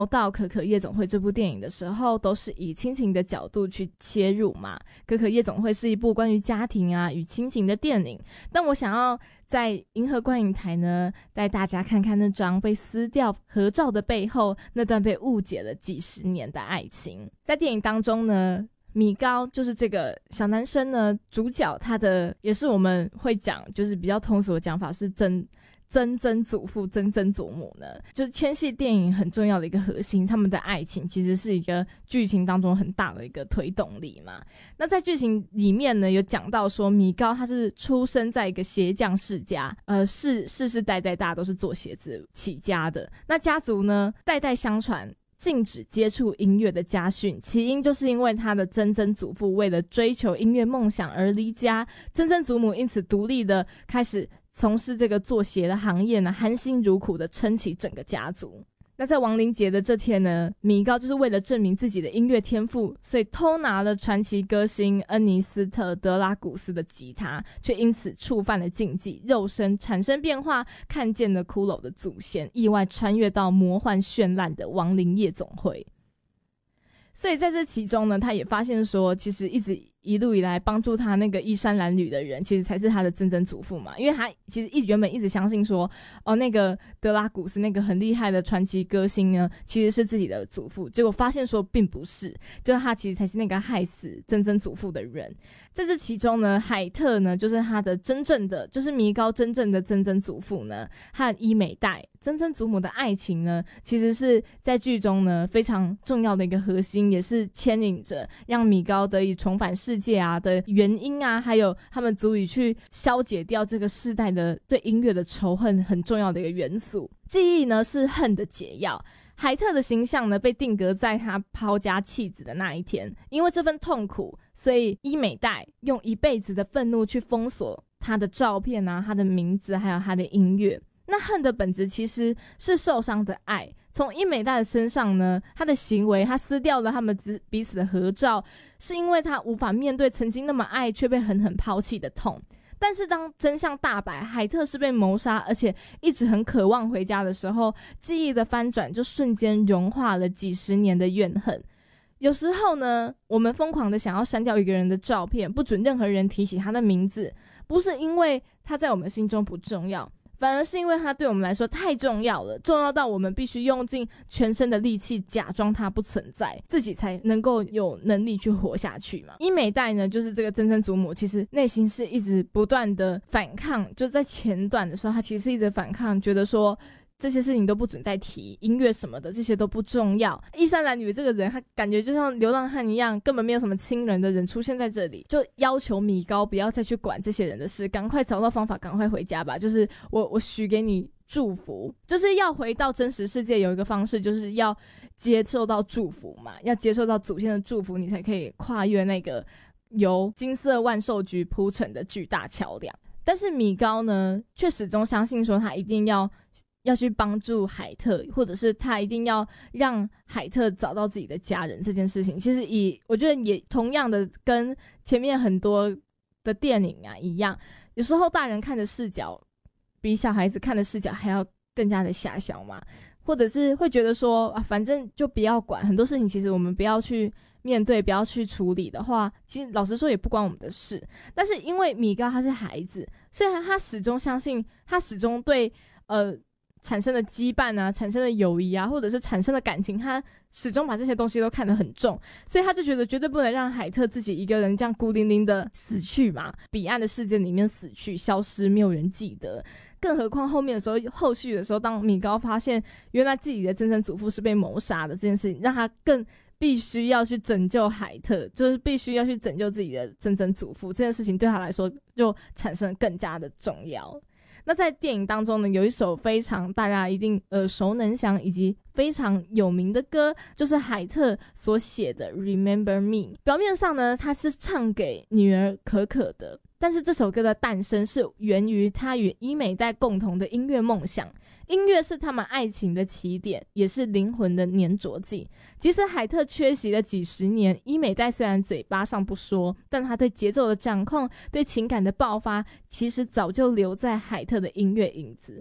到可可夜总会这部电影的时候，都是以亲情的角度去切入嘛。可可夜总会是一部关于家庭啊与亲情的电影，但我想要在银河观影台呢，带大家看看那张被撕掉合照的背后，那段被误解了几十年的爱情。在电影当中呢，米高就是这个小男生呢，主角他的也是我们会讲，就是比较通俗的讲法是曾曾祖父、曾曾祖母呢，就是牵系电影很重要的一个核心，他们的爱情其实是一个剧情当中很大的一个推动力嘛。那在剧情里面呢，有讲到说米高他是出生在一个鞋匠世家，世世代代大家都是做鞋子起家的。那家族呢，代代相传禁止接触音乐的家训，起因就是因为他的曾曾祖父为了追求音乐梦想而离家，曾曾祖母因此独立的开始从事这个做鞋的行业呢，含辛茹苦的撑起整个家族。那在亡灵节的这天呢，米高就是为了证明自己的音乐天赋，所以偷拿了传奇歌星恩尼斯特·德拉古斯的吉他，却因此触犯了禁忌，肉身产生变化，看见了骷髅的祖先，意外穿越到魔幻绚烂的亡灵夜总会。所以在这其中呢，他也发现说，其实一路以来帮助他那个衣衫褴褛的人，其实才是他的曾曾祖父嘛。因为他其实原本一直相信说，那个德拉古斯那个很厉害的传奇歌星呢，其实是自己的祖父。结果发现说并不是，就是他其实才是那个害死曾曾祖父的人。在这其中呢，海特呢，就是他的真正的，就是米高真正的曾曾祖父呢，和伊美代曾曾祖母的爱情呢，其实是在剧中呢非常重要的一个核心，也是牵引着让米高得以重返世界啊的原因啊，还有他们足以去消解掉这个世代的对音乐的仇恨很重要的一个元素。记忆呢是恨的解药。海特的形象呢被定格在他抛家弃子的那一天，因为这份痛苦，所以伊美代用一辈子的愤怒去封锁他的照片啊、他的名字还有他的音乐。那恨的本质其实是受伤的爱。从伊美代的身上呢，他的行为，他撕掉了他们彼此的合照，是因为他无法面对曾经那么爱却被狠狠抛弃的痛。但是当真相大白，海特是被谋杀，而且一直很渴望回家的时候，记忆的翻转就瞬间融化了几十年的怨恨。有时候呢，我们疯狂的想要删掉一个人的照片，不准任何人提起他的名字，不是因为他在我们心中不重要，反而是因为他对我们来说太重要了，重要到我们必须用尽全身的力气假装他不存在，自己才能够有能力去活下去嘛。伊美代呢，就是这个曾曾祖母，其实内心是一直不断的反抗，就在前段的时候，他其实是一直反抗，觉得说这些事情都不准再提，音乐什么的这些都不重要。衣衫褴褛这个人，他感觉就像流浪汉一样，根本没有什么亲人的人出现在这里，就要求米高不要再去管这些人的事，赶快找到方法，赶快回家吧。就是我许给你祝福，就是要回到真实世界，有一个方式就是要接受到祝福嘛，要接受到祖先的祝福，你才可以跨越那个由金色万寿菊铺成的巨大桥梁。但是米高呢，却始终相信说他一定要去帮助海特，或者是他一定要让海特找到自己的家人这件事情，其实我觉得也同样的跟前面很多的电影啊一样，有时候大人看的视角比小孩子看的视角还要更加的狭小嘛，或者是会觉得说反正就不要管很多事情，其实我们不要去面对，不要去处理的话，其实老实说也不关我们的事。但是因为米高他是孩子，所以他始终相信，他始终对产生的羁绊啊，产生的友谊啊，或者是产生的感情，他始终把这些东西都看得很重，所以他就觉得绝对不能让海特自己一个人这样孤零零的死去嘛，彼岸的世界里面死去，消失，没有人记得。更何况后续的时候，当米高发现原来自己的曾曾祖父是被谋杀的这件事情，让他更必须要去拯救海特，就是必须要去拯救自己的曾曾祖父，这件事情对他来说就产生更加的重要。那在电影当中呢，有一首非常大家一定耳熟能详以及非常有名的歌，就是海特所写的 Remember Me。 表面上呢，他是唱给女儿可可的，但是这首歌的诞生是源于他与伊美代共同的音乐梦想。音乐是他们爱情的起点，也是灵魂的粘着剂。即使海特缺席了几十年，伊美代虽然嘴巴上不说，但他对节奏的掌控，对情感的爆发，其实早就留在海特的音乐影子。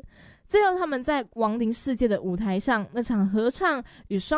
最后他们在亡灵世界的舞台上那场合唱与双